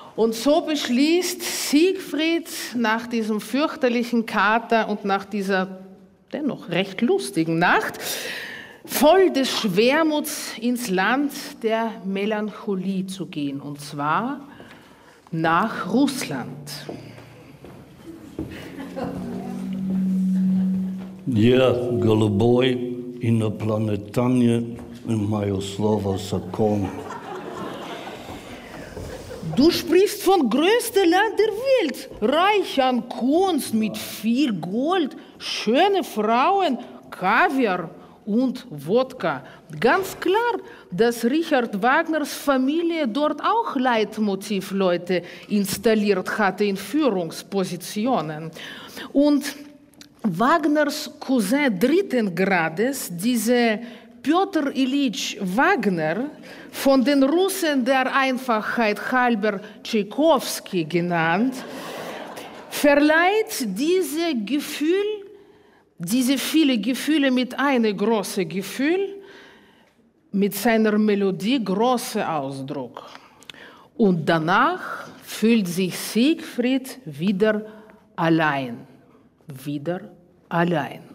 Und so beschließt Siegfried nach diesem fürchterlichen Kater und nach dieser dennoch recht lustigen Nacht, voll des Schwermuts ins Land der Melancholie zu gehen, und zwar nach Russland. Я голубой, инопланетянин, мое слово закон. Du sprichst von größtem Land der Welt, reich an Kunst, mit viel Gold, schöne Frauen, Kaviar und Wodka. Ganz klar, dass Richard Wagners Familie dort auch Leitmotivleute installiert hatte in Führungspositionen. Und Wagners Cousin dritten Grades, diese Pjotr Ilyich Wagner, von den Russen der Einfachheit halber Tschaikowski genannt, verleiht diese viele Gefühle mit einem großen Gefühl, mit seiner Melodie großen Ausdruck. Und danach fühlt sich Siegfried wieder allein. Wieder allein.